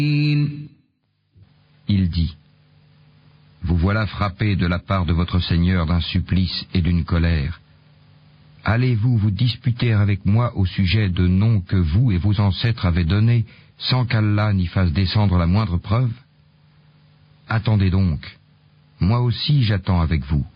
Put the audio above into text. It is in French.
Il dit: Vous voilà frappés de la part de votre Seigneur d'un supplice et d'une colère. Allez-vous vous disputer avec moi au sujet de noms que vous et vos ancêtres avez donnés sans qu'Allah n'y fasse descendre la moindre preuve? Attendez donc, moi aussi j'attends avec vous.